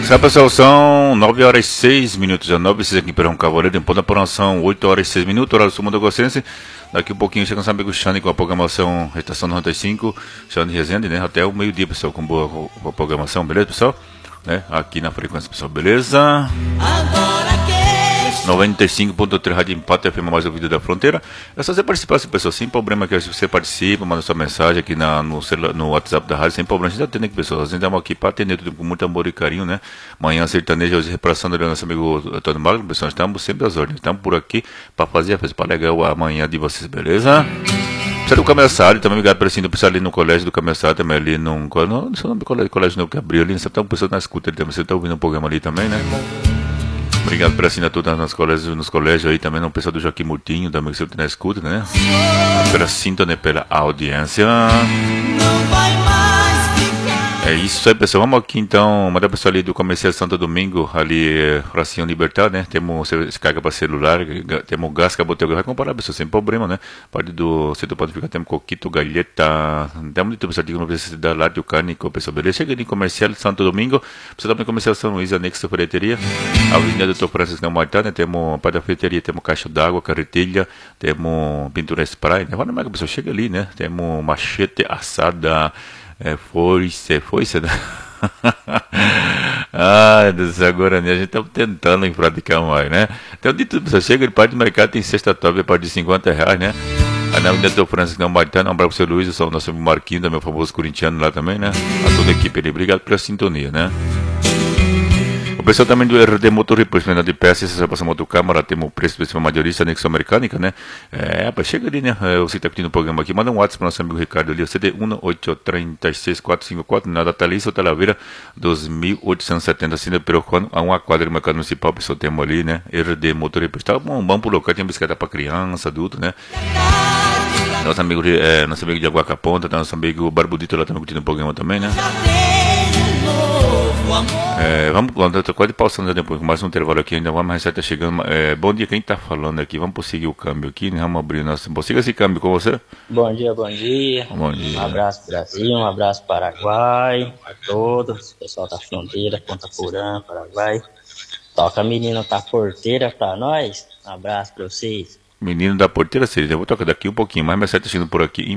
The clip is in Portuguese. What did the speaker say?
Sabe, pessoal, são 9 horas e 6 minutos, 19 aqui em Perão Cavaleiro, em Ponta Porã são 8 horas e 6 minutos, horário do sul do Gossense. Daqui um pouquinho chega nosso amigo Xande com a programação Estação 95, Xande Rezende, né? Até o meio-dia, pessoal, com boa programação, beleza, pessoal? Né? Aqui na frequência, pessoal, beleza? 95.3 Rádio Impacto FM mais ouvido da fronteira. É só você participar, pessoal, sem problema, que você participa, manda sua mensagem aqui no WhatsApp da rádio, sem problema. A gente atende aqui, pessoal, a gente estamos aqui para atender tudo com muito amor e carinho, né? Manhã sertaneja, hoje repressando do nosso amigo Antônio Magno, pessoal, estamos sempre às ordens, estamos por aqui para fazer a festa, para legal a manhã de vocês, beleza? Precisa do Camersário, também obrigado por assim, precisa ali no colégio do Camersário, também ali não sei o nome do colégio novo que abriu ali, você está com pessoa na escuta ali também, você está ouvindo um programa ali também, né? Obrigado por assinar todas nos colégios aí também, o pessoal do Joaquim Murtinho, também que você está na escuta, né? Pela sintonia, pela audiência. É isso aí, pessoal. Vamos aqui então, mandar o pessoal ali do Comercial Santo Domingo, ali, Racinho Libertar, né? Temos carga para celular, temos gás, caboteu, vai comprar, pessoal, sem problema, né? Parte do setor pode ficar, temos coquito, galheta, temos de tudo, pessoal, digo, não precisa dar lá de cárnico, pessoal, beleza? Chega ali em Comercial Santo Domingo, você também Comercial São Luís, anexo Ferreteria, Avenida Doutor Francisco Martã, né? Temos parte da ferreteria, temos caixa d'água, carretilha, temos pintura spray, né? Vale mais que pessoal, chega ali, né? Temos machete assada, foice, né? Ai, Deus, agora né? A gente tá tentando praticar mais, né? Então, de tudo, você chega de parte do mercado, tem cesta top a partir de R$50, né? Aí na Avenida do Francisco não Martã, um abraço pro seu Luiz, eu sou o nosso Marquinhos, meu famoso corintiano lá também, né? A toda a equipe ali, obrigado pela sintonia, né? O pessoal também do RD Motor Reposicionamento de peças, você passa moto câmara, temos o preço do majorista, anexo mecânica, né? Rapaz, chega ali, né? Você tá pedindo o programa aqui, manda um WhatsApp pro nosso amigo Ricardo ali, CD 1836454, na data lista, Talaveira, 2870, assim, pelo a uma quadra do mercado municipal, o pessoal temos ali, né? RD Motor Reposicionamento, tá bom pro local, tem bicicleta pra criança, adulto, né? Nosso amigo de Aguacaponta, tá? Nosso amigo Barbudito lá também curtindo o programa também, né? Vamos quase pausando depois, mais um intervalo aqui, ainda vamos, mas está chegando. Bom dia, quem está falando aqui? Vamos prosseguir o câmbio aqui, né? Vamos abrir nosso. Siga esse câmbio com você. Bom dia, bom dia. Bom dia. Um abraço Brasil, um abraço Paraguai, a todos, pessoal da fronteira, Ponta Porã, Paraguai. Toca a menina da porteira pra nós. Um abraço pra vocês. Menino da porteira, eu vou tocar daqui um pouquinho, mas está chegando por aqui.